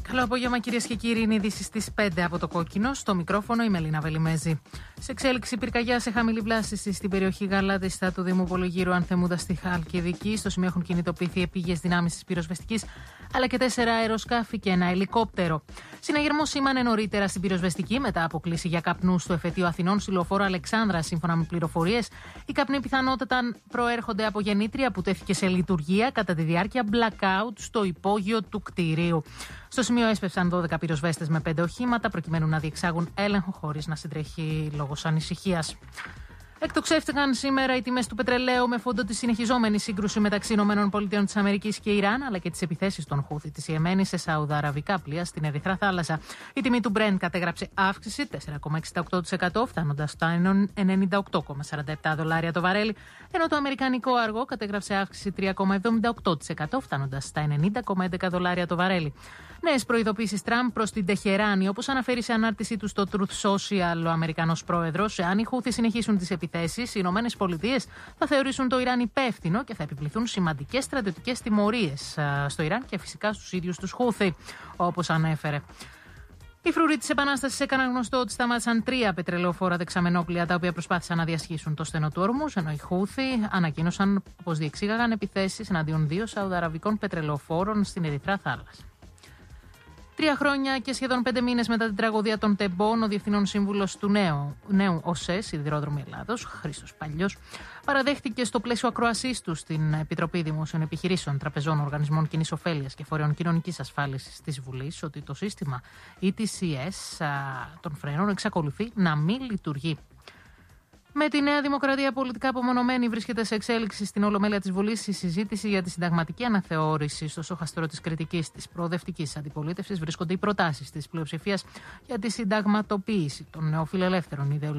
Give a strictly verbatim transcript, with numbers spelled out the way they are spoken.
Καλό απόγευμα, κυρίες και κύριοι. Είναι ειδήσεις στις πέντε από το Κόκκινο. Στο μικρόφωνο η Μελίνα Βελιμέζη. Σε εξέλιξη πυρκαγιά σε χαμηλή βλάστηση στην περιοχή Γαλάτιστα του Δήμου Πολογύρου Ανθεμούδα στη Χαλκιδική. Στο σημείο έχουν κινητοποιηθεί επίγειες δυνάμεις της πυροσβεστικής, αλλά και τέσσερα αεροσκάφη και ένα ελικόπτερο. Συναγερμό σήμανε νωρίτερα στην πυροσβεστική μετά από κλήση για καπνού στο εφετείο Αθηνών στη λεωφόρο Αλεξάνδρα. Σύμφωνα με πληροφορίες, οι καπνοί πιθανότατα προέρχονται από γεννήτρια που τέθηκε σε λειτουργία κατά τη διάρκεια blackout στο υπόγειο του κτηρίου. Στο σημείο έσπευσαν δώδεκα πυροσβέστες με πέντε οχήματα προκειμένου να διεξάγουν έλεγχο χωρίς να συντρέχει λόγος ανησυχίας. Εκτοξεύτηκαν σήμερα οι τιμές του πετρελαίου με φόντο τη συνεχιζόμενη σύγκρουση μεταξύ ΗΠΑ και Ιράν, αλλά και τις επιθέσεις των Χούθη της Ιεμένης σε σαουδαραβικά πλοία στην Ερυθρά Θάλασσα. Η τιμή του Brent κατέγραψε αύξηση τέσσερα κόμμα εξήντα οκτώ τοις εκατό, φτάνοντας στα ενενήντα οκτώ κόμμα σαράντα επτά δολάρια το βαρέλι, ενώ το αμερικανικό αργό κατέγραψε αύξηση τρία κόμμα εβδομήντα οκτώ τοις εκατό, φτάνοντας στα ενενήντα κόμμα έντεκα δολάρια το βαρέλι. Νέες προειδοποίησεις Τραμπ προς την Τεχεράνη, όπως αναφέρει σε ανάρτησή του στο Truth Social ο Αμερικανός πρόεδρος. Εάν οι Χούθη συνεχίσουν τις επιθέσεις, οι Ηνωμένες Πολιτείες θα θεωρήσουν το Ιράν υπεύθυνο και θα επιβληθούν σημαντικές στρατιωτικές τιμωρίες στο Ιράν και φυσικά στους ίδιους τους Χούθη, όπως ανέφερε. Οι φρουροί της Επανάστασης έκαναν γνωστό ότι σταμάτησαν τρία πετρελαιοφόρα δεξαμενόπλια τα οποία προσπάθησαν να διασχίσουν το στενό του Ορμούζ, ενώ οι Χούθη ανακοίνωσαν πως διεξήγαγαν επιθέσεις εναντίον δύο σαουδαραβικών πετρελαιοφόρων στην Ερυθρά Θάλασσα. Τρία χρόνια και σχεδόν πέντε μήνες μετά την τραγωδία των Τεμπών, ο Διευθυνών Σύμβουλος του νέου, νέου ΟΣΕ, Σιδηρόδρομοι Ελλάδος, Χρήστος Παλιός, παραδέχτηκε στο πλαίσιο ακροασής του στην Επιτροπή Δημόσιων Επιχειρήσεων, Τραπεζών, Οργανισμών Κοινής Ωφέλειας και Φορέων Κοινωνικής Ασφάλισης της Βουλής ότι το σύστημα ι τι σι ες των φρένων εξακολουθεί να μην λειτουργεί. Με τη Νέα Δημοκρατία πολιτικά απομονωμένη, βρίσκεται σε εξέλιξη στην Ολομέλεια της Βουλής η συζήτηση για τη συνταγματική αναθεώρηση. Στο σόχαστρο της κριτικής της προοδευτικής αντιπολίτευσης βρίσκονται οι προτάσεις της πλειοψηφίας για τη συνταγματοποίηση των νεοφιλελεύθερων ιδεολογικών